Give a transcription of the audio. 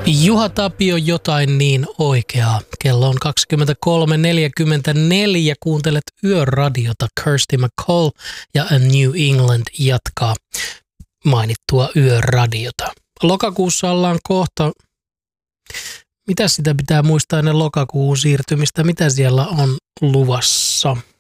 Juha Tapio, jotain niin oikeaa. Kello on 23.44. Kuuntelet Yöradiota. Kirsty MacColl ja A New England jatkaa mainittua Yöradiota. Lokakuussa ollaan kohta. Mitä sitä pitää muistaa ennen lokakuun siirtymistä? Mitä siellä on luvassa?